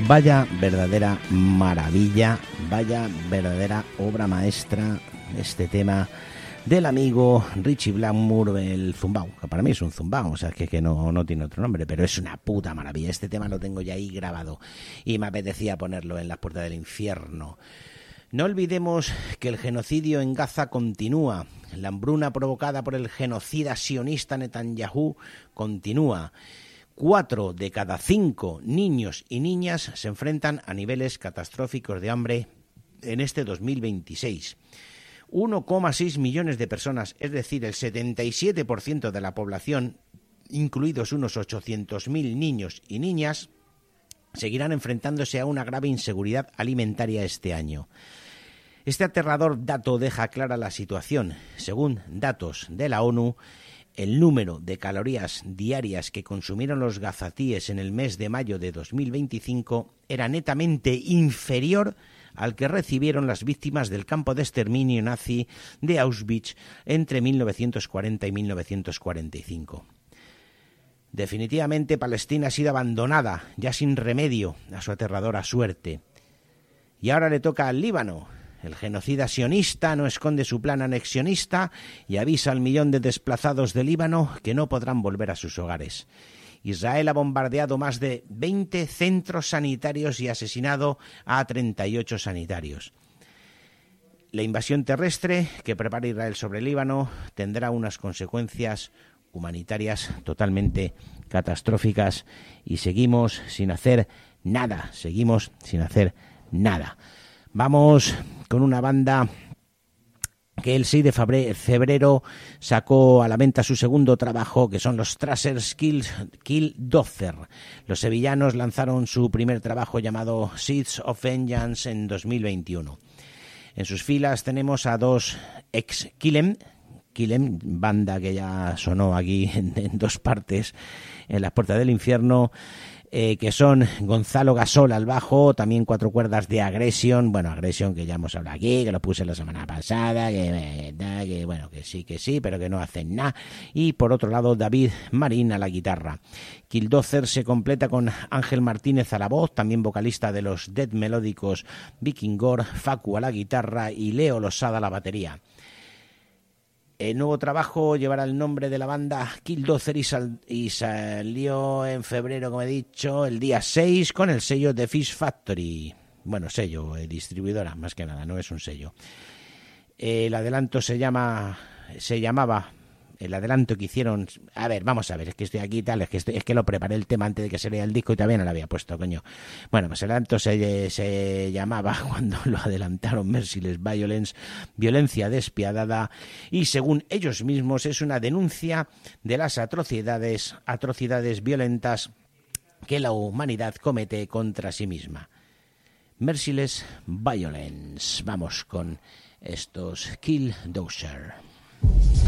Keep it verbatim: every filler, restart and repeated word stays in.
Vaya verdadera maravilla, vaya verdadera obra maestra este tema del amigo Richie Blackmore, el zumbao, que para mí es un zumbao, o sea, que, que no, no tiene otro nombre, pero es una puta maravilla. Este tema lo tengo ya ahí grabado y me apetecía ponerlo en Las Puertas del Infierno. No olvidemos que el genocidio en Gaza continúa, la hambruna provocada por el genocida sionista Netanyahu continúa. Cuatro de cada cinco niños y niñas se enfrentan a niveles catastróficos de hambre en este dos mil veintiséis. uno coma seis millones de personas, es decir, el setenta y siete por ciento de la población, incluidos unos ochocientos mil niños y niñas, seguirán enfrentándose a una grave inseguridad alimentaria este año. Este aterrador dato deja clara la situación. Según datos de la ONU, el número de calorías diarias que consumieron los gazatíes en el mes de mayo de dos mil veinticinco era netamente inferior al que recibieron las víctimas del campo de exterminio nazi de Auschwitz entre mil novecientos cuarenta y mil novecientos cuarenta y cinco. Definitivamente Palestina ha sido abandonada, ya sin remedio, a su aterradora suerte. Y ahora le toca al Líbano. El genocida sionista no esconde su plan anexionista y avisa al millón de desplazados de Líbano que no podrán volver a sus hogares. Israel ha bombardeado más de veinte centros sanitarios y asesinado a treinta y ocho sanitarios. La invasión terrestre que prepara Israel sobre el Líbano tendrá unas consecuencias humanitarias totalmente catastróficas y seguimos sin hacer nada, seguimos sin hacer nada. Vamos con una banda que el seis de febrero sacó a la venta su segundo trabajo, que son los Trashers Kill, Kill Dozer. Los sevillanos lanzaron su primer trabajo llamado Seeds of Vengeance en dos mil veintiuno. En sus filas tenemos a dos ex Killem, Killem, banda que ya sonó aquí en, en dos partes, en Las Puertas del Infierno, Eh, que son Gonzalo Gasol al bajo, también cuatro cuerdas de Aggression, bueno, Aggression que ya hemos hablado aquí, que lo puse la semana pasada, que, que bueno, que sí, que sí, pero que no hacen nada, y por otro lado David Marín a la guitarra. Kill Dozer se completa con Ángel Martínez a la voz, también vocalista de los death melódicos Vikingor, Facu a la guitarra y Leo Losada a la batería. El nuevo trabajo llevará el nombre de la banda Kill Dozer y, sal, y salió en febrero, como he dicho, el día seis con el sello de Fish Factory. Bueno, sello, eh, distribuidora, más que nada, no es un sello. El adelanto se llama, se llamaba, el adelanto que hicieron, a ver, vamos a ver, es que estoy aquí y tal, es que, estoy, es que lo preparé el tema antes de que saliera el disco y todavía no lo había puesto, coño. Bueno, pues el adelanto se, se llamaba, cuando lo adelantaron, Merciless Violence, violencia despiadada, y según ellos mismos es una denuncia de las atrocidades, atrocidades violentas que la humanidad comete contra sí misma. Merciless Violence, vamos con estos Kill Dozer.